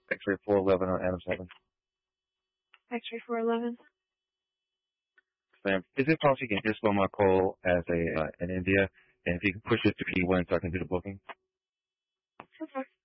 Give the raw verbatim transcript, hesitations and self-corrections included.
X-ray four eleven on Adams Heaven. X-ray four eleven. Sam, is it possible you can just slow my call as a uh, in India, and if you can push it to P one so I can do the booking? Okay.